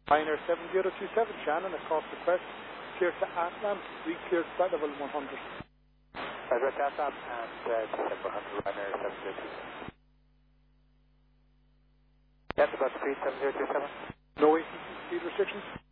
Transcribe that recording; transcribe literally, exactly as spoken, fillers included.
Ryanair seven zero two seven, Shannon, across the crest, clear to Atlam, re-cleared flight level one hundred. Address Atlam and uh, December one hundred, Ryanair seven zero two seven. Yes, about speed seven zero two seven. No A C C speed restrictions?